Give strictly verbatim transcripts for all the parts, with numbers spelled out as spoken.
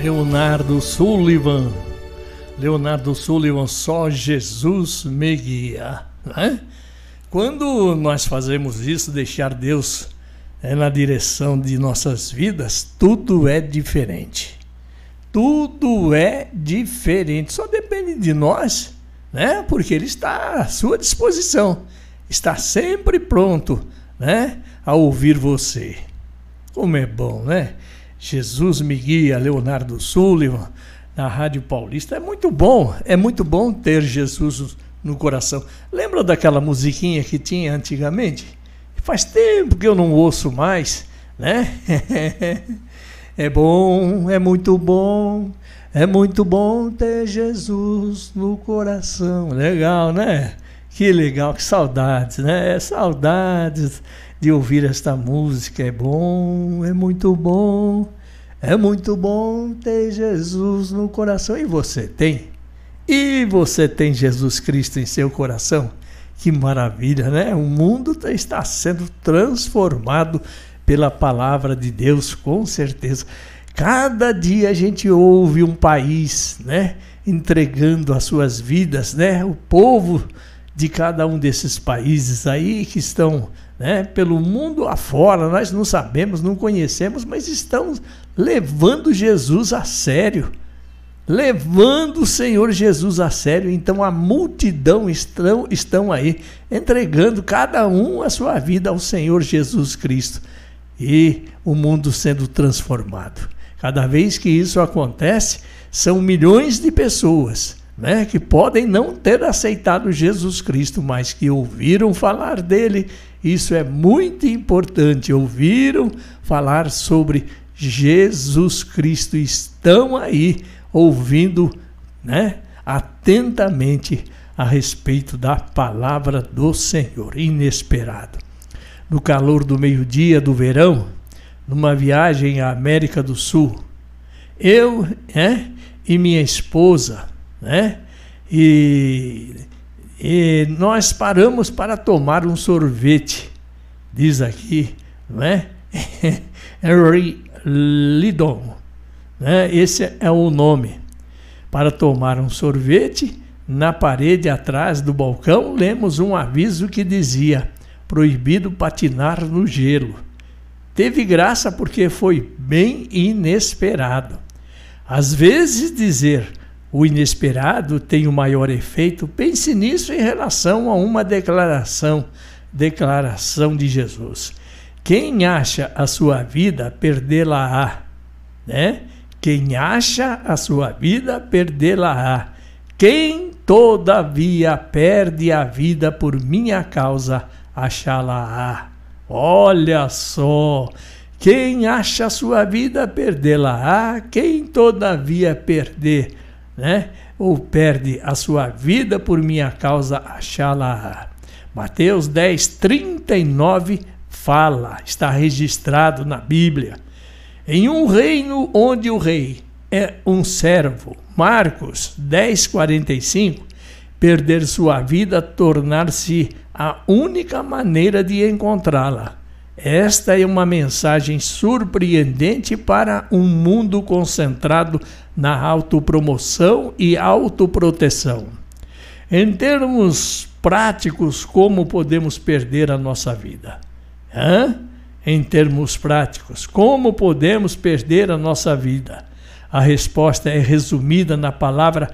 Leonardo Sullivan. Leonardo Sullivan, só Jesus me guia, né? Quando nós fazemos isso, deixar Deus é, na direção de nossas vidas, tudo é diferente. Tudo é diferente. Só depende de nós, né? Porque Ele está à sua disposição. Está sempre pronto, né? A ouvir você. Como é bom, né? Jesus me guia, Leonardo Sullivan, na Rádio Paulista. É muito bom, é muito bom ter Jesus no coração. Lembra daquela musiquinha que tinha antigamente? Faz tempo que eu não ouço mais, né? É bom, é muito bom, é muito bom ter Jesus no coração. Legal, né? Que legal, que saudades, né? Saudades de ouvir esta música. É bom, é muito bom, é muito bom ter Jesus no coração. E você tem? E você tem Jesus Cristo em seu coração? Que maravilha, né? O mundo está sendo transformado pela palavra de Deus, com certeza. Cada dia a gente ouve um país, né, entregando as suas vidas, né? O povo de cada um desses países aí que estão, né, pelo mundo afora, nós não sabemos, não conhecemos, mas estão levando Jesus a sério. Levando o Senhor Jesus a sério. Então a multidão estão, estão aí entregando cada um a sua vida ao Senhor Jesus Cristo e o mundo sendo transformado. Cada vez que isso acontece, são milhões de pessoas, né, que podem não ter aceitado Jesus Cristo, mas que ouviram falar dele. Isso é muito importante. Ouviram falar sobre Jesus Cristo, estão aí ouvindo, né, atentamente a respeito da palavra do Senhor. Inesperado. No calor do meio-dia do verão, numa viagem à América do Sul, eu, né, e minha esposa, né, e, e nós paramos para tomar um sorvete. Diz aqui, não é? Henry Lidon. Né? Esse é o nome. Para tomar um sorvete, na parede atrás do balcão, lemos um aviso que dizia: proibido patinar no gelo. Teve graça porque foi bem inesperado. Às vezes dizer o inesperado tem o maior efeito. Pense nisso em relação a uma declaração, declaração de Jesus. Quem acha a sua vida, perdê-la-á, né? Quem acha a sua vida, perdê-la-á. Quem, todavia, perde a vida por minha causa, achá-la-á. Olha só! Quem acha a sua vida, perdê-la-á. Quem, todavia, perder, né, ou perde a sua vida por minha causa, achá-la-á. Mateus dez, trinta e nove fala, está registrado na Bíblia. Em um reino onde o rei é um servo. Marcos dez, quarenta e cinco. Perder sua vida, tornar-se a única maneira de encontrá-la. Esta é uma mensagem surpreendente para um mundo concentrado na autopromoção e autoproteção. Em termos práticos, como podemos perder a nossa vida? Hã? Em termos práticos, como podemos perder a nossa vida? A resposta é resumida na palavra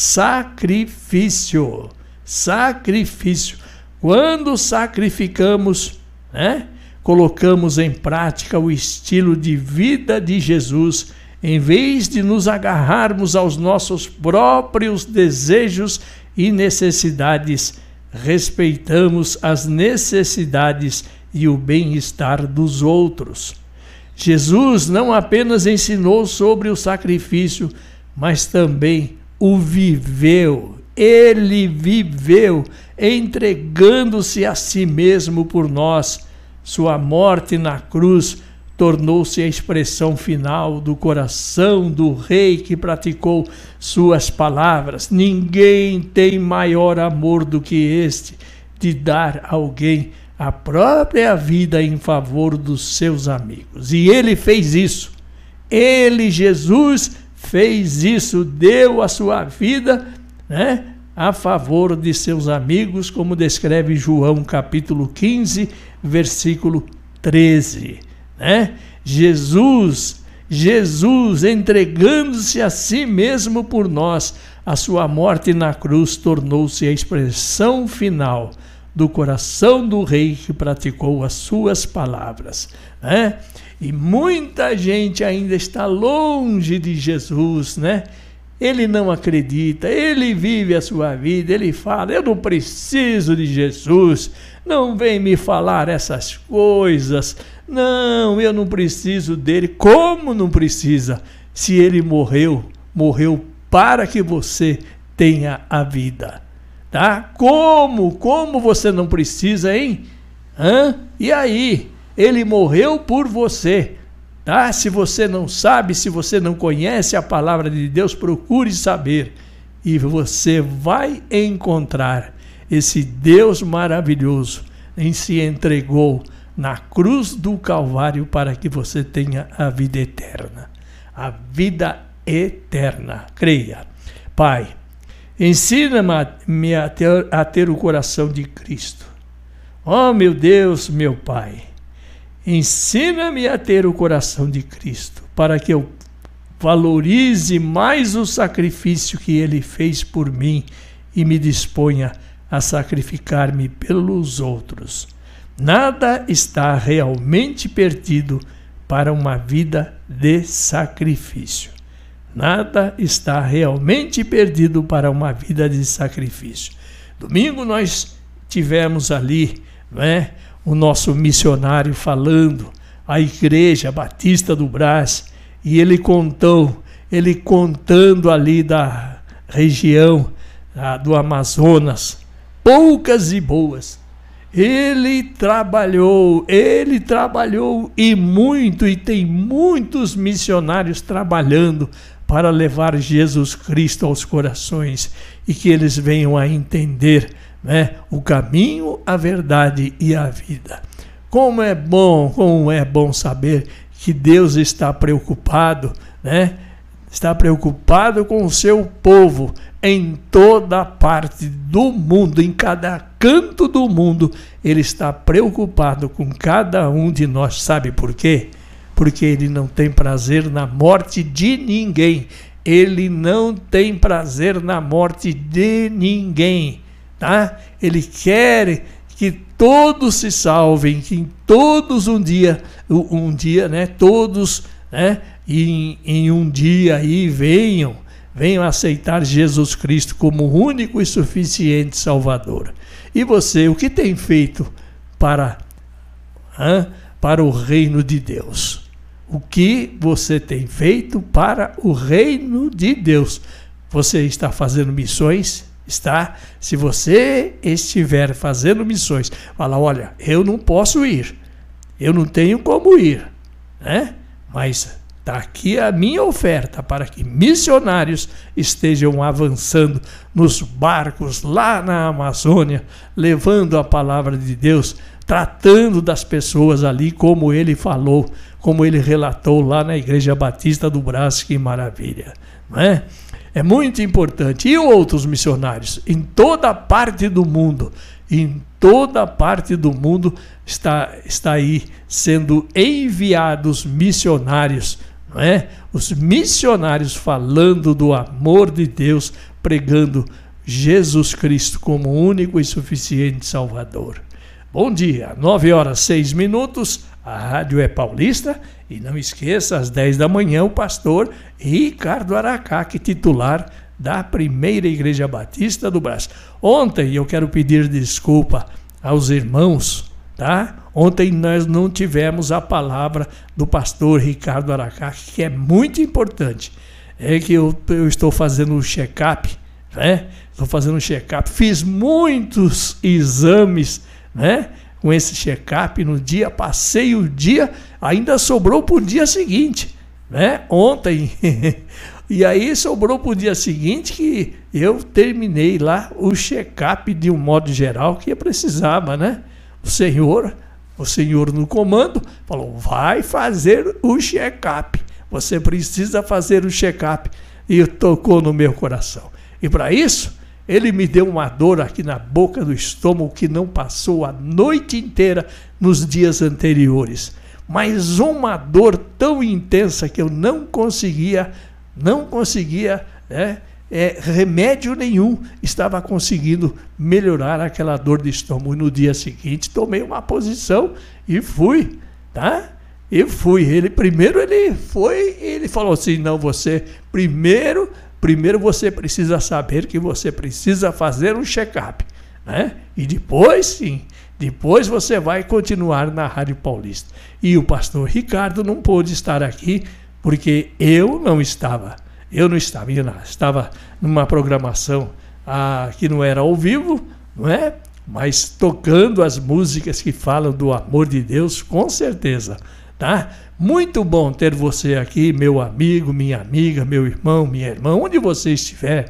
sacrifício. Sacrifício. Quando sacrificamos, né, colocamos em prática o estilo de vida de Jesus, em vez de nos agarrarmos aos nossos próprios desejos e necessidades, respeitamos as necessidades e o bem-estar dos outros. Jesus não apenas ensinou sobre o sacrifício, mas também o viveu. Ele viveu, entregando-se a si mesmo por nós. Sua morte na cruz tornou-se a expressão final do coração do rei que praticou suas palavras. Ninguém tem maior amor do que este, de dar a alguém a própria vida em favor dos seus amigos. E ele fez isso. Ele, Jesus, fez isso, deu a sua vida, né, a favor de seus amigos, como descreve João capítulo quinze, versículo treze, né? Jesus, Jesus entregando-se a si mesmo por nós, a sua morte na cruz tornou-se a expressão final do coração do rei que praticou as suas palavras, né? E muita gente ainda está longe de Jesus, né? Ele não acredita, ele vive a sua vida, ele fala, eu não preciso de Jesus, não vem me falar essas coisas, não, eu não preciso dele. Como não precisa? Se ele morreu, morreu para que você tenha a vida, tá? Como? Como você não precisa, hein? Hã? E aí? Ele morreu por você, tá? Se você não sabe, se você não conhece a palavra de Deus, procure saber e você vai encontrar esse Deus maravilhoso em se entregou na cruz do Calvário para que você tenha a vida eterna, a vida eterna. Creia. Pai, ensina-me a ter, a ter o coração de Cristo. Oh, meu Deus, meu Pai, ensina-me a ter o coração de Cristo, para que eu valorize mais o sacrifício que Ele fez por mim e me disponha a sacrificar-me pelos outros. Nada está realmente perdido para uma vida de sacrifício. Nada está realmente perdido para uma vida de sacrifício. Domingo nós tivemos ali, né, o nosso missionário falando, a Igreja Batista do Brás, e ele contou, ele contando ali da região ah, do Amazonas, poucas e boas. Ele trabalhou, ele trabalhou e muito, e tem muitos missionários trabalhando para levar Jesus Cristo aos corações e que eles venham a entender, né, o caminho, a verdade e a vida. Como é bom, como é bom saber que Deus está preocupado, né? Está preocupado com o seu povo em toda parte do mundo, em cada canto do mundo. Ele está preocupado com cada um de nós. Sabe por quê? Porque Ele não tem prazer na morte de ninguém. Ele não tem prazer na morte de ninguém. Tá? Ele quer que todos se salvem, que todos um dia, um dia, né, todos, né, em, em um dia aí venham, venham aceitar Jesus Cristo como único e suficiente Salvador. E você, o que tem feito para, hein, para o reino de Deus? O que você tem feito para o reino de Deus? Você está fazendo missões? Está? Se você estiver fazendo missões, fala, olha, eu não posso ir, eu não tenho como ir, né? Mas está aqui a minha oferta para que missionários estejam avançando nos barcos lá na Amazônia, levando a palavra de Deus, tratando das pessoas ali como ele falou, como ele relatou lá na Igreja Batista do Brás. Que maravilha, não é? É muito importante. E outros missionários em toda parte do mundo, em toda parte do mundo está, está aí sendo enviados missionários, não é? Os missionários falando do amor de Deus, pregando Jesus Cristo como único e suficiente Salvador. Bom dia, nove horas, seis minutos, a rádio é paulista e não esqueça, às dez da manhã, o pastor Ricardo Aracaque, titular da Primeira Igreja Batista do Brás. Ontem eu quero pedir desculpa aos irmãos, tá? Ontem nós não tivemos a palavra do pastor Ricardo Aracaque, que é muito importante. É que eu, eu estou fazendo um check-up, né? Estou fazendo um check-up, fiz muitos exames, né? Com esse check-up no dia, passei o dia, ainda sobrou para o dia seguinte, né? Ontem, e aí sobrou para o dia seguinte que eu terminei lá o check-up de um modo geral que eu precisava, né? O Senhor, o Senhor no comando, falou, vai fazer o check-up, você precisa fazer um check-up. E tocou no meu coração. E para isso, ele me deu uma dor aqui na boca do estômago que não passou a noite inteira nos dias anteriores. Mas uma dor tão intensa que eu não conseguia, não conseguia, né, é, remédio nenhum estava conseguindo melhorar aquela dor de estômago. E no dia seguinte, tomei uma posição e fui, tá? Eu fui. Ele primeiro ele foi, ele falou assim: não, você primeiro, primeiro você precisa saber que você precisa fazer um check-up, né? E depois, sim, depois você vai continuar na Rádio Paulista. E o pastor Ricardo não pôde estar aqui porque eu não estava. Eu não estava, eu não, estava numa programação ah, que não era ao vivo, não é? Mas tocando as músicas que falam do amor de Deus, com certeza. Tá? Muito bom ter você aqui, meu amigo, minha amiga, meu irmão, minha irmã, onde você estiver,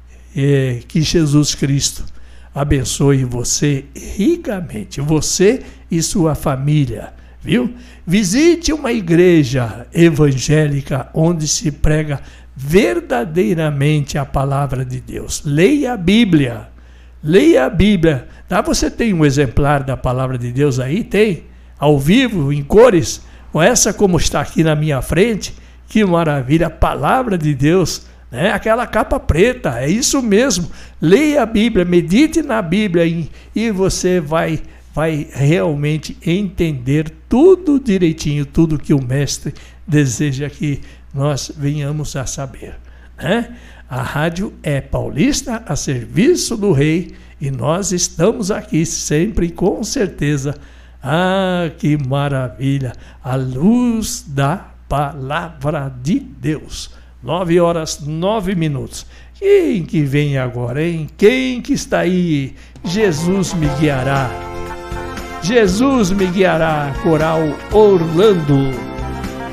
é, que Jesus Cristo abençoe você ricamente, você e sua família, viu? Visite uma igreja evangélica onde se prega verdadeiramente a palavra de Deus. Leia a Bíblia, leia a Bíblia. Tá? Você tem um exemplar da palavra de Deus aí? Tem? Ao vivo, em cores? Com essa como está aqui na minha frente, que maravilha, a palavra de Deus, né? Aquela capa preta, é isso mesmo. Leia a Bíblia, medite na Bíblia e, e você vai, vai realmente entender tudo direitinho, tudo que o mestre deseja que nós venhamos a saber, né? A rádio é paulista a serviço do Rei e nós estamos aqui sempre, com certeza. Ah, que maravilha! A luz da palavra de Deus. Nove horas, nove minutos. Quem que vem agora, hein? Quem que está aí? Jesus me guiará. Jesus me guiará. Coral Orlando.